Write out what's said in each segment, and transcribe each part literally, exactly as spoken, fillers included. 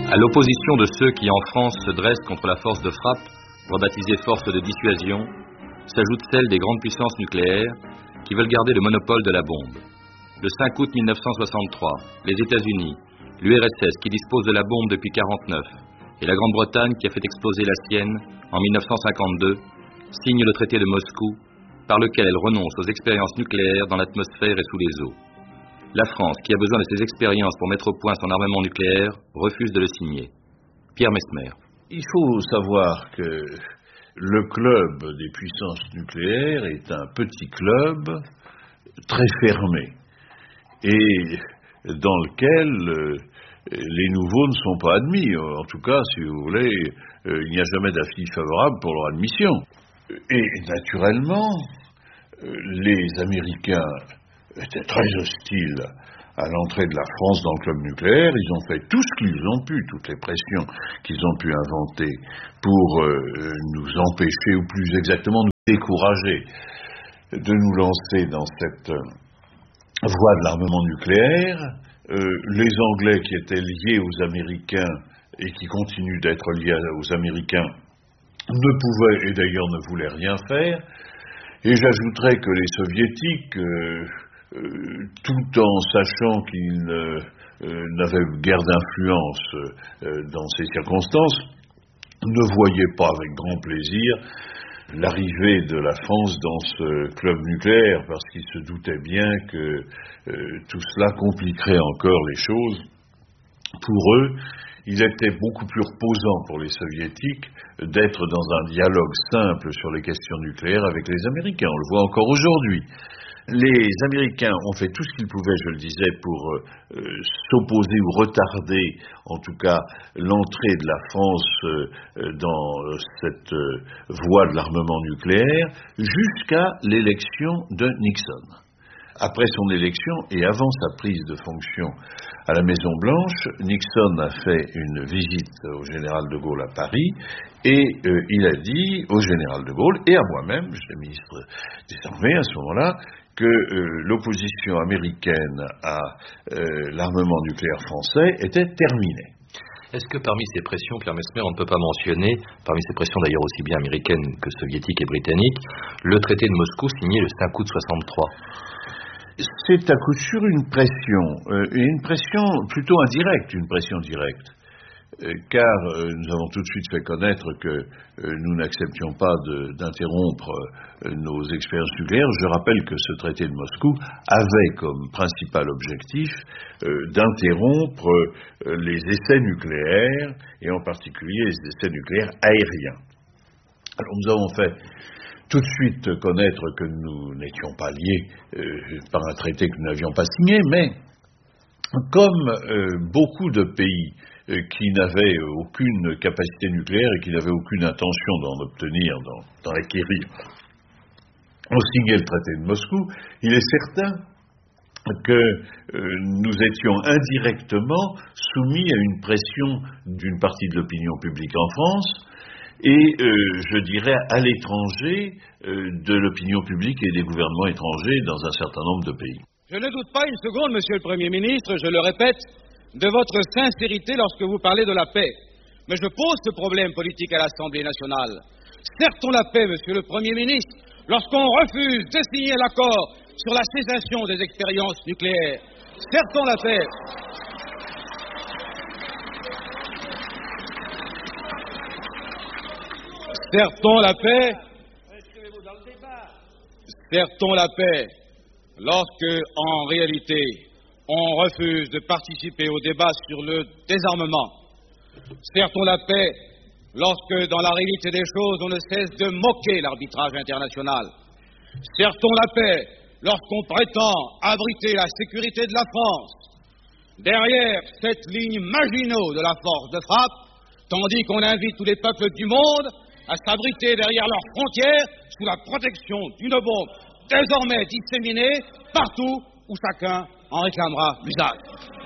À l'opposition de ceux qui en France se dressent contre la force de frappe, rebaptisée force de dissuasion, s'ajoute celle des grandes puissances nucléaires qui veulent garder le monopole de la bombe. Le cinq août mille neuf cent soixante-trois, les États-Unis, l'U R S S qui dispose de la bombe depuis quarante-neuf et la Grande-Bretagne qui a fait exploser la sienne en mille neuf cent cinquante-deux signent le traité de Moscou par lequel elle renonce aux expériences nucléaires dans l'atmosphère et sous les eaux. La France, qui a besoin de ces expériences pour mettre au point son armement nucléaire, refuse de le signer. Pierre Messmer. Il faut savoir que le club des puissances nucléaires est un petit club très fermé et dans lequel euh, les nouveaux ne sont pas admis. En tout cas, si vous voulez, euh, il n'y a jamais d'avis favorable pour leur admission. Et naturellement, euh, les Américains étaient très hostiles à l'entrée de la France dans le club nucléaire. Ils ont fait tout ce qu'ils ont pu, toutes les pressions qu'ils ont pu inventer pour euh, nous empêcher, ou plus exactement nous décourager, de nous lancer dans cette euh, voie de l'armement nucléaire. Euh, les Anglais qui étaient liés aux Américains et qui continuent d'être liés aux Américains ne pouvaient, et d'ailleurs ne voulaient rien faire. Et j'ajouterais que les Soviétiques, euh, euh, tout en sachant qu'ils euh, euh, n'avaient guère d'influence euh, dans ces circonstances, ne voyaient pas avec grand plaisir l'arrivée de la France dans ce club nucléaire, parce qu'ils se doutaient bien que euh, tout cela compliquerait encore les choses. Pour eux, il était beaucoup plus reposant pour les Soviétiques d'être dans un dialogue simple sur les questions nucléaires avec les Américains. On le voit encore aujourd'hui. Les Américains ont fait tout ce qu'ils pouvaient, je le disais, pour euh, s'opposer ou retarder, en tout cas, l'entrée de la France euh, dans cette euh, voie de l'armement nucléaire, jusqu'à l'élection de Nixon. Après son élection et avant sa prise de fonction à la Maison-Blanche, Nixon a fait une visite au général de Gaulle à Paris et euh, il a dit au général de Gaulle et à moi-même, j'étais ministre des Armées à ce moment-là, que euh, l'opposition américaine à euh, l'armement nucléaire français était terminée. Est-ce que parmi ces pressions, Pierre Messmer, on ne peut pas mentionner, parmi ces pressions d'ailleurs aussi bien américaines que soviétiques et britanniques, le traité de Moscou signé le cinq août soixante-trois? C'est à coup sûr une pression, euh, et une pression plutôt indirecte, une pression directe, euh, car euh, nous avons tout de suite fait connaître que euh, nous n'acceptions pas de, d'interrompre euh, nos expériences nucléaires. Je rappelle que ce traité de Moscou avait comme principal objectif euh, d'interrompre euh, les essais nucléaires, et en particulier les essais nucléaires aériens. Alors nous avons fait tout de suite connaître que nous n'étions pas liés euh, par un traité que nous n'avions pas signé, mais comme euh, beaucoup de pays euh, qui n'avaient euh, aucune capacité nucléaire et qui n'avaient aucune intention d'en obtenir, d'en, d'en acquérir, ont signé le traité de Moscou, il est certain que euh, nous étions indirectement soumis à une pression d'une partie de l'opinion publique en France, et euh, je dirais à l'étranger euh, de l'opinion publique et des gouvernements étrangers dans un certain nombre de pays. Je ne doute pas une seconde, Monsieur le Premier ministre, je le répète, de votre sincérité lorsque vous parlez de la paix. Mais je pose ce problème politique à l'Assemblée nationale. Certes-on la paix, Monsieur le Premier ministre, lorsqu'on refuse de signer l'accord sur la cessation des expériences nucléaires. Certes-on la paix. Certes-on la paix, certes-on la paix, lorsque, en réalité, on refuse de participer au débat sur le désarmement. Certes-on la paix, lorsque, dans la réalité des choses, on ne cesse de moquer l'arbitrage international. Certes-on la paix, lorsqu'on prétend abriter la sécurité de la France derrière cette ligne Maginot de la force de frappe, tandis qu'on invite tous les peuples du monde à s'abriter derrière leurs frontières sous la protection d'une bombe désormais disséminée partout où chacun en réclamera l'usage.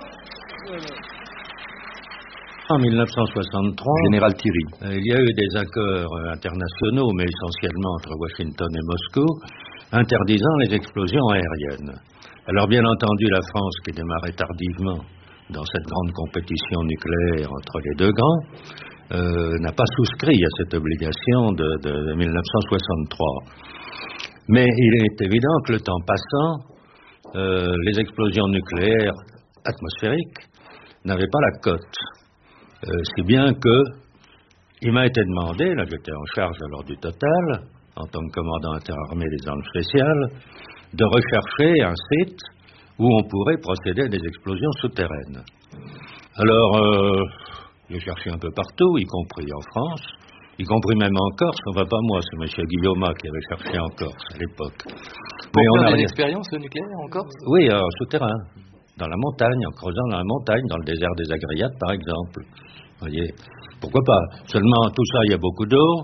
En mille neuf cent soixante-trois, Général Thierry. Euh, il y a eu des accords euh, internationaux, mais essentiellement entre Washington et Moscou, interdisant les explosions aériennes. Alors bien entendu, la France, qui démarrait tardivement, dans cette grande compétition nucléaire entre les deux grands, euh, n'a pas souscrit à cette obligation de, de mille neuf cent soixante-trois. Mais il est évident que le temps passant, euh, les explosions nucléaires atmosphériques n'avaient pas la cote. Euh, si bien que il m'a été demandé, là j'étais en charge alors du Total, en tant que commandant interarmé des armes spéciales, de rechercher un site où on pourrait procéder à des explosions souterraines. Alors, euh, j'ai cherché un peu partout, y compris en France, y compris même en Corse. Enfin, pas moi, c'est M. Guillaume qui avait cherché en Corse à l'époque. Pour Mais faire on a des rien... expériences nucléaires en Corse? Oui, en souterrain, dans la montagne, en creusant dans la montagne, dans le désert des Agriates, par exemple. Vous voyez, pourquoi pas? Seulement, tout ça, il y a beaucoup d'eau.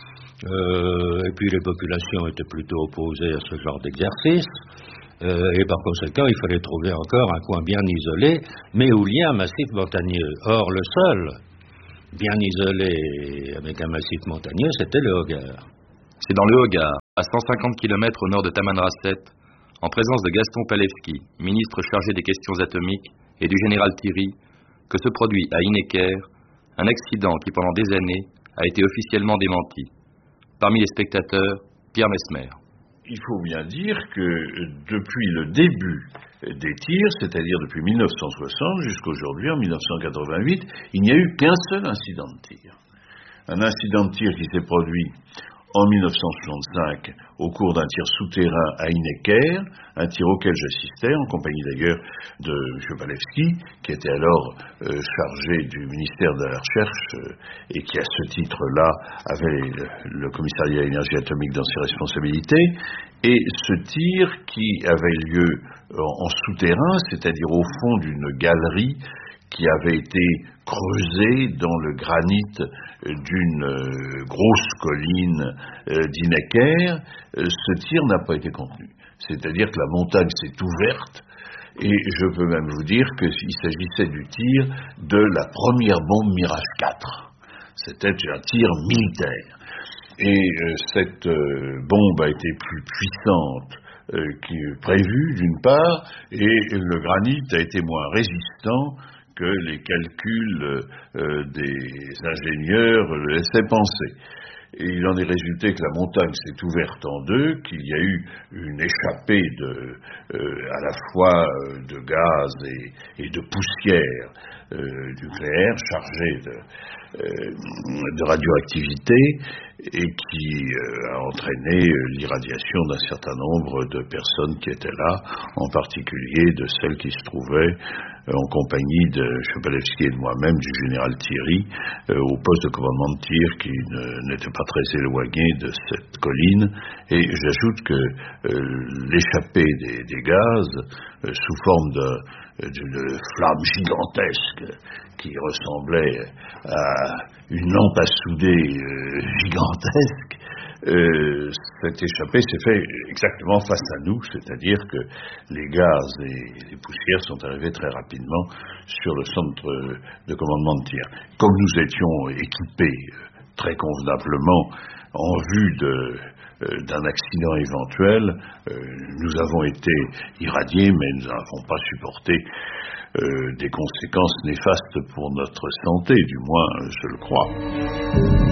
Euh, et puis les populations étaient plutôt opposées à ce genre d'exercice, euh, et par conséquent il fallait trouver encore un coin bien isolé, mais où il y a un massif montagneux. Or le sol bien isolé avec un massif montagneux, c'était le Hogar. C'est dans le Hogar, à cent cinquante kilomètres au nord de Tamanrasset, en présence de Gaston Palevski, ministre chargé des questions atomiques, et du général Thierry, que se produit à Hineker un accident qui pendant des années a été officiellement démenti. Parmi les spectateurs, Pierre Messmer. Il faut bien dire que depuis le début des tirs, c'est-à-dire depuis mille neuf cent soixante jusqu'aujourd'hui, en mille neuf cent quatre-vingt-huit, il n'y a eu qu'un seul incident de tir. Un incident de tir qui s'est produit en mille neuf cent soixante-cinq au cours d'un tir souterrain à Hineker, un tir auquel j'assistais, en compagnie d'ailleurs de M. Palevski, qui était alors euh, chargé du ministère de la Recherche euh, et qui, à ce titre-là, avait le, le commissariat à l'énergie atomique dans ses responsabilités. Et ce tir qui avait lieu en, en souterrain, c'est-à-dire au fond d'une galerie qui avait été creusée dans le granit d'une euh, grosse colline euh, d'Hineker, euh, ce tir n'a pas été contenu. C'est-à-dire que la montagne s'est ouverte, et je peux même vous dire qu'il s'agissait du tir de la première bombe Mirage quatre. C'était un tir militaire. Et euh, cette euh, bombe a été plus puissante euh, que prévu, d'une part, et le granit a été moins résistant que les calculs euh, des ingénieurs le laissaient penser. Et il en est résulté que la montagne s'est ouverte en deux, qu'il y a eu une échappée de, euh, à la fois euh, de gaz et, et de poussière euh, nucléaire chargée de, euh, de radioactivité, et qui euh, a entraîné euh, l'irradiation d'un certain nombre de personnes qui étaient là, en particulier de celles qui se trouvaient euh, en compagnie de Chepalevski et de moi-même, du général Thierry, euh, au poste de commandement de tir qui n'était pas très éloigné de cette colline. Et j'ajoute que euh, l'échappée des, des gaz, euh, sous forme de, d'une flamme gigantesque, qui ressemblait à une lampe à souder euh, gigantesque, euh, cette échappée s'est fait exactement face à nous, c'est-à-dire que les gaz et les poussières sont arrivés très rapidement sur le centre de commandement de tir. Comme nous étions équipés très convenablement en vue de Euh, d'un accident éventuel, euh, nous avons été irradiés, mais nous n'avons pas supporté euh, des conséquences néfastes pour notre santé, du moins je le crois.